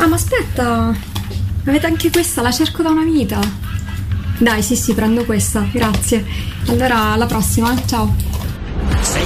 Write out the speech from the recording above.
Ah, ma aspetta, avete anche questa, la cerco da una vita. Dai, sì, prendo questa, grazie. Allora, alla prossima, ciao.